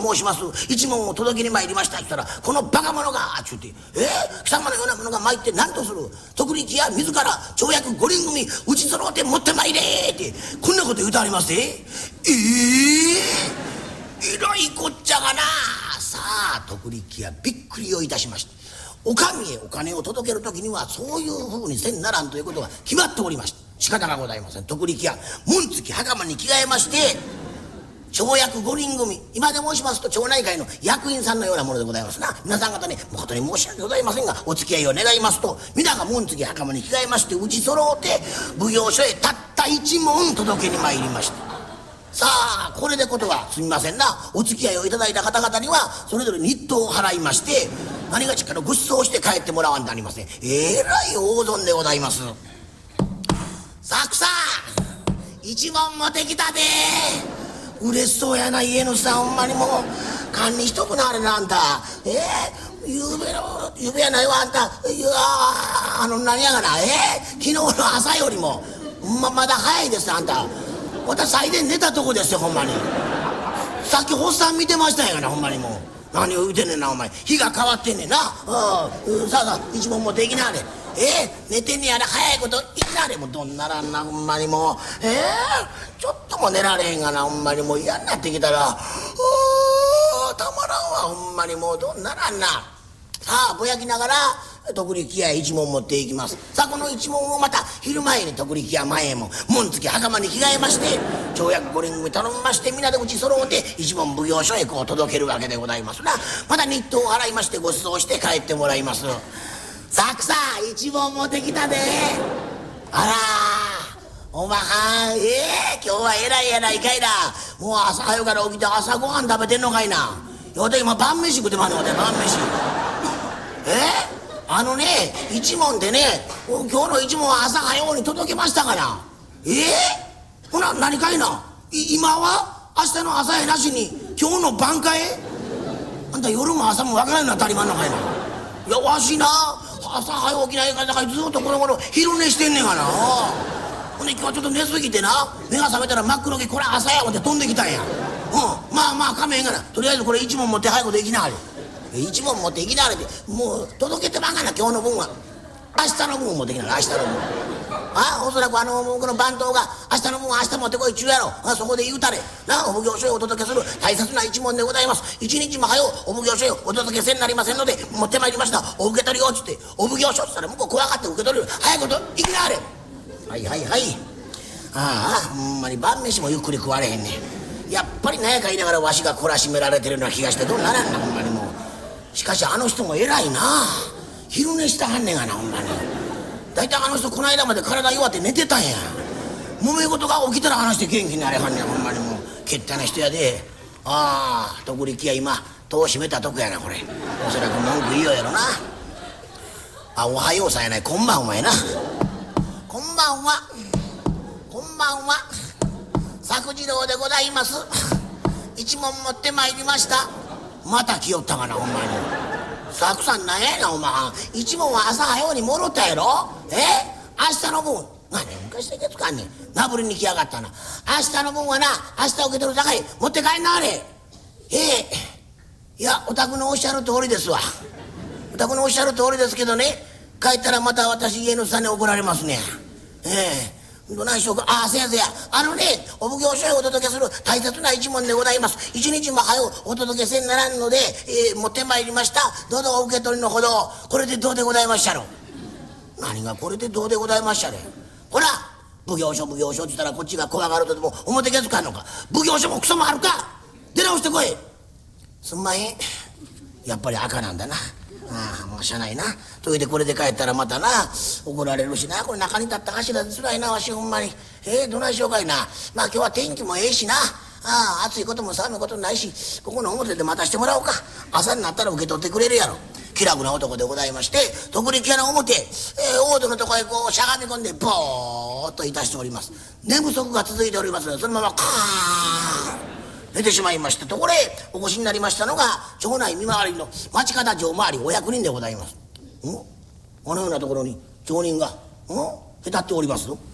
申します一門を届けに参りました」って言ったら「このバカ者が」って言って「貴様のようなものが参って何とする？徳力や自ら町役5人組うち揃うて持ってまいれ」ってこんなこと言うてありますで。えらいこっちゃがな。さあ徳力やびっくりをいたしました。お上へお金を届ける時にはそういうふうにせんならんということが決まっておりました。仕方がございません。徳力や紋付き袴に着替えまして町役5人組、今で申しますと町内会の役員さんのようなものでございますな。皆さん方ね誠に申し訳ございませんがお付き合いを願いますと、皆が紋付き袴に着替えましてうち揃うて奉行所へたった一門届けに参りました。さあこれでことはすみませんな。お付き合いをいただいた方々にはそれぞれ日当を払いまして何がしかのご馳走をして帰ってもらわんでありません。えらい大損でございます。さくさん一門持ってきたで。嬉しそうやな家主さん。ほんまにもう堪忍しとくなあれなあんた。ゆうべやないわあんた。いや何やがな昨日の朝よりもまだ早いですあんた。私最前寝たとこですよほんまに。さっき発作見てましたんやがなほんまにもう。何を言うてんねんなお前。日が変わってんねんな。さあさあ一問もできなあれ。寝てんねやな早いこといきなれ。もうどんならんなほんまにもう。ちょっとも寝られへんがなほんまにもう嫌になってきたらたまらんわほんまにもうどんならんな。さあぼやきながら徳力屋へ一門持っていきます。さあこの一門をまた昼前に徳力屋前へも紋付き袴に着替えまして町役5人組頼みまして皆でうち揃うて一門奉行所へこう届けるわけでございますな。また日当を払いましてご馳走して帰ってもらいます。さくさ一門持ってきたで。あらおまはん今日は偉いやないかいな。もう朝早から起きて朝ごはん食べてんのかいな。よって今晩飯食ってまんのかて晩飯。一門でね今日の一門は朝早うに届けましたから。ほな何かいな今は明日の朝へなしに今日の晩かえ。あんた夜も朝も分からんような当たり前なのかいな。いやわしな朝早起きないからずっとこの頃昼寝してんねんがな。ほんで今日はちょっと寝すぎてな目が覚めたら真っ黒けこれ朝や思って飛んできたんや。まあかめへんがな。とりあえずこれ一問持って早くできなはれ。一問持っていきなはれってもう届けてまんがな今日の分は。明日の分持ってきなはれ明日の分。おそらくこの番頭が明日の分は明日持ってこいっちゅうやろ。そこで言うたれな。お奉行所へお届けする大切な一門でございます。一日も早うお奉行所へお届けせんなりませんので持ってまいりましたお受け取りをっつってお奉行所っつったら向こう怖がって受け取れる。早いこと行きなはれ。はいほんまに晩飯もゆっくり食われへんねん。やっぱり何やか言いながらわしが懲らしめられてるような気がしてどうならんなほんまにもう。しかしあの人も偉いな。昼寝したはんねんがなほんまに。だいたいあの人この間まで体弱って寝てたんや。揉め事が起きたら話して元気になれはんねんほんまにもう。けったな人やで。徳力や今戸を閉めたとこやなこれ。おそらく文句言いようやろな。おはようさんやないこんばんはやな。こんばんは作次郎でございます。一問持ってまいりました。また来よったかなほんまに。さくさんなんやなお前。一問は朝早うに戻ったやろ。明日の分何昔だけつかんねんなぶりに来やがったな。明日の分はな明日受け取るさかい持って帰んなあれ。いやお宅のおっしゃる通りですわ。お宅のおっしゃる通りですけどね帰ったらまた私家のさんに怒られますね。どないしようか。せやお奉行所へお届けする大切な一門でございます。一日も早うお届けせんならんので、持ってまいりました。どうぞお受け取りのほど。これでどうでございまっしゃろ。何がこれでどうでございまっしゃれ。ほら奉行所って言ったらこっちが怖がるとでも表けつかんのか。奉行所もクソもあるか。出直してこい。すんまへんやっぱり赤なんだな。もうしゃないな。と言うてこれで帰ったらまたな怒られるしな。これ中に立った頭でつらいなわしほんまに。どないしようかいな。今日は天気もええしな。暑いことも寒いこともないしここの表で待たしてもらおうか。朝になったら受け取ってくれるやろ。気楽な男でございまして徳力屋の表、大戸のとこへこうしゃがみ込んでぼーっといたしております。寝不足が続いておりますのでそのままカーン寝てしまいましてところへお越しになりましたのが町内見回りの町方町回りお役人でございます。あのようなところに町人がへたっております。